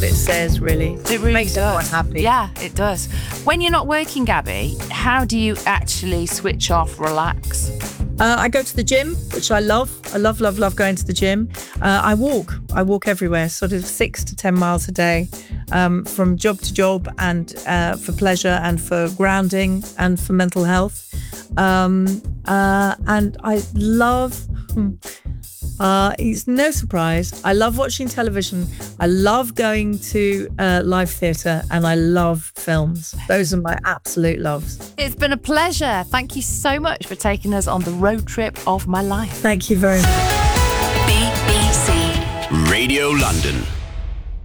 it says, really. It really makes everyone happy. Yeah, it does. When you're not working, Gabby, how do you actually switch off, relax? I go to the gym, which I love. I love going to the gym. I walk everywhere, sort of 6 to 10 miles a day, from job to job, and for pleasure and for grounding and for mental health. And I love... it's no surprise. I love watching television. I love going to live theatre, and I love films. Those are my absolute loves. It's been a pleasure. Thank you so much for taking us on the road trip of my life. Thank you very much. BBC Radio London.